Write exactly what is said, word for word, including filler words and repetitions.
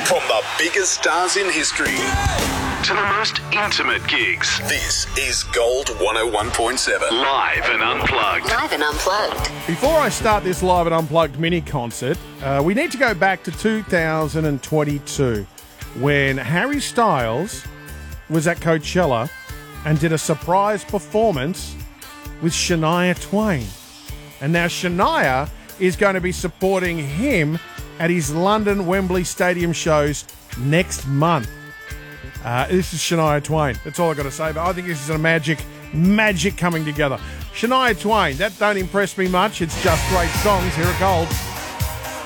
From the biggest stars in history to the most intimate gigs. This is Gold one oh one point seven. Live and unplugged. Live and unplugged. Before I start this Live and Unplugged mini concert, uh, we need to go back to two thousand twenty-two when Harry Styles was at Coachella and did a surprise performance with Shania Twain. And now Shania is going to be supporting him at his London Wembley Stadium shows next month. Uh, this is Shania Twain. That's all I've got to say. But I think this is a magic, magic coming together. Shania Twain, that don't impress me much. It's just great songs. Here at Gold.